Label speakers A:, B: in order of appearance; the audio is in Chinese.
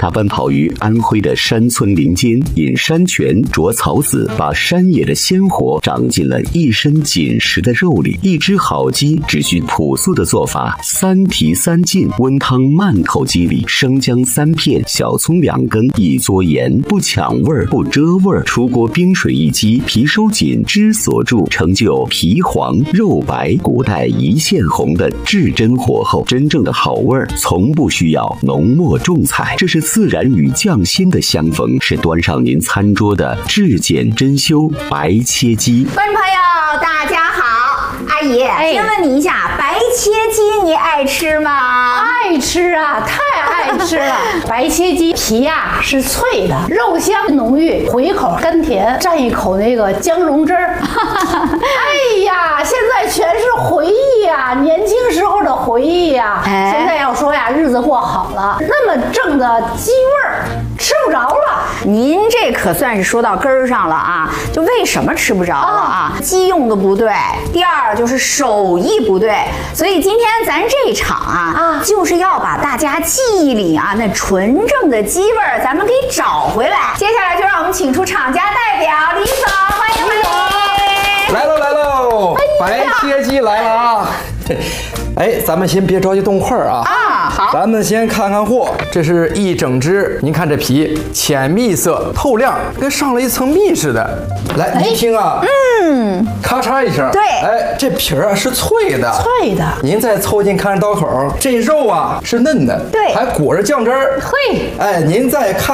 A: 他奔跑于安徽的山村林间，饮山泉啄草籽，把山野的鲜活长进了一身紧实的肉里。一只好鸡只需朴素的做法，3提3进，温汤慢口鸡里，生姜3片，小葱2根，一撮盐，不抢味儿，不遮味儿。出锅冰水一激，皮收紧，汁锁住，成就皮黄肉白、骨带一线红的至真火候。真正的好味儿，从不需要浓墨重彩，这是自然与匠心的相逢，是端上您餐桌的至简珍馐白切鸡。
B: 观众朋友，大家好，阿姨，先问你一下，白切鸡你爱吃吗？
C: 爱吃啊，太爱吃了！白切鸡皮呀是脆的，肉香浓郁，回口甘甜，蘸一口那个姜蓉汁儿。哎呀，现在全是回忆呀，年轻时候的回忆呀。现在要说呀，日子过好了，那么正的鸡味儿吃不着了。
B: 您这可算是说到根儿上了啊！就为什么吃不着了啊？鸡用的不对，第二就是手艺不对。所以今天咱这一场啊，就是要把大家记忆里啊那纯正的鸡味儿，咱们给找回来。接下来就让我们请出厂家代表李总，欢迎欢迎！
D: 来喽来喽，白切鸡来了啊！哎，咱们先别着急动筷啊！好，咱们先看看货，这是一整只，您看这皮浅蜜色透亮，跟上了一层蜜似的。来，您听啊，咔嚓一声，
B: 对，
D: 哎，这皮儿啊是脆的，
C: 脆的。
D: 您再凑近看刀口，这肉啊是嫩的，
B: 对，
D: 还裹着酱汁儿。
C: 嘿，
D: 哎，您再看。